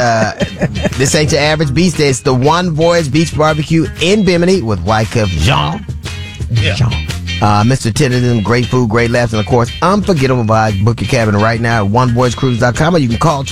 This ain't your average beach day. It's the One Voyage Beach Barbecue in Bimini with Wycliffe Jean. Yeah. Mr. Tennant, great food, great laughs, and of course, unforgettable vibes. Book your cabin right now at onevoyagecruise.com, or you can call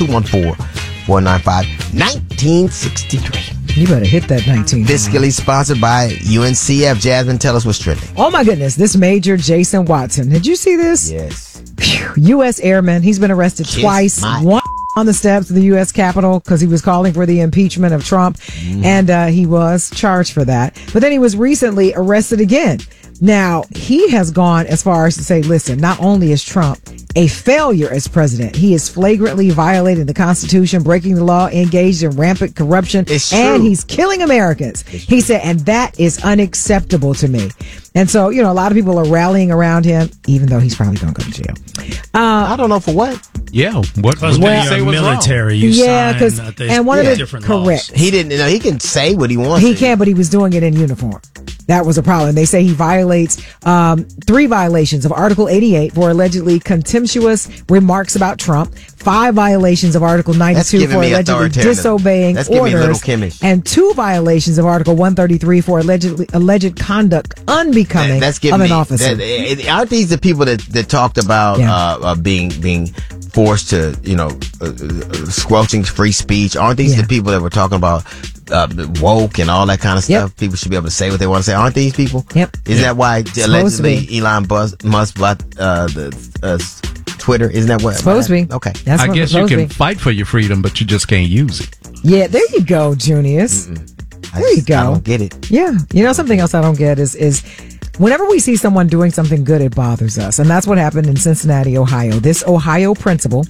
214-495-1963. You better hit that 19. Fiscally sponsored by UNCF. Jasmine, tell us what's trending. Oh my goodness, this Major Jason Watson. Did you see this? Yes. U.S. airman. He's been arrested twice. One on the steps of the U.S. Capitol because he was calling for the impeachment of Trump, and he was charged for that. But then he was recently arrested again. Now, he has gone as far as to say, listen, not only is Trump a failure as president, he is flagrantly violating the Constitution, breaking the law, engaged in rampant corruption, and he's killing Americans. He said, and that is unacceptable to me. And so, a lot of people are rallying around him, even though he's probably going to go to jail. I don't know for what. Yeah, what was military? You because and one of the correct. He didn't. He can say what he wants. He can, but he was doing it in uniform. That was a problem. They say he violates 3 violations of Article 88 for allegedly contemptuous remarks about Trump, 5 violations of Article 92 for allegedly disobeying orders, and 2 violations of Article 133 for alleged conduct unbecoming of an officer. Aren't these the people that talked about being forced to, squelching free speech? Aren't these the people that were talking about woke and all that kind of stuff? People should be able to say what they want to say. Aren't these people? Yep. Isn't that why allegedly Elon Musk bought the Twitter? Isn't that what? Supposed to be. Okay. I guess you can fight for your freedom, but you just can't use it. Yeah, there you go, Junius. There you go. I don't get it. Yeah. Something else I don't get is whenever we see someone doing something good, it bothers us. And that's what happened in Cincinnati, Ohio. This Ohio principal,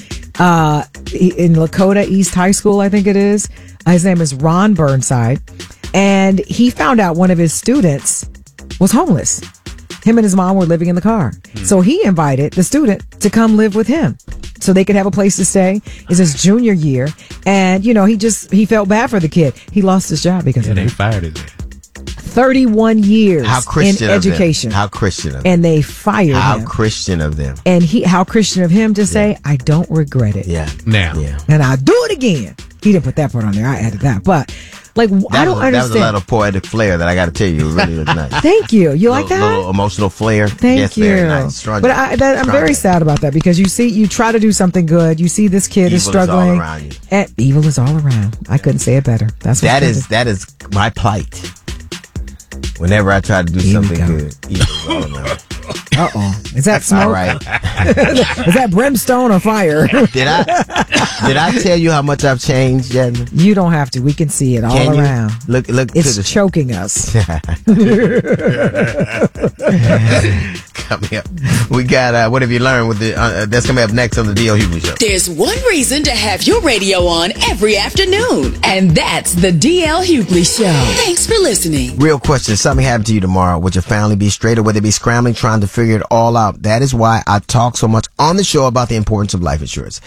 in Lakota East High School, I think it is. His name is Ron Burnside. And he found out one of his students was homeless. Him and his mom were living in the car. So he invited the student to come live with him so they could have a place to stay. It's his junior year. And, he felt bad for the kid. He lost his job because of that. They fired him. 31 years in education. How Christian of them. And they fired him. How Christian of them. And how Christian of him to say, I don't regret it. Yeah. Now. Yeah. And I'll do it again. He didn't put that part on there. I added that. But, I don't understand. That was a little poetic flair that I got to tell you. It really was nice. Thank you. You like that? A little emotional flair. Thank you. Very nice. But I'm very sad about that because you try to do something good. You see this kid is struggling. Evil is all around you. And evil is all around. I couldn't say it better. That is my plight. Whenever I try to do something good, evil is all around. Uh-oh. Is that smoke? All right. Is that brimstone or fire? Did I tell you how much I've changed, Jasmine? You don't have to. We can see it all around. Look. It's choking us. Coming up, we got what have you learned with the that's coming up next on the D.L. Hughley Show. There's one reason to have your radio on every afternoon, and that's the D.L. Hughley Show. Thanks for listening. Real question: if something happened to you tomorrow, would your family be straight or would they be scrambling trying to figure it all out? That is why I talk so much on the show about the importance of life insurance.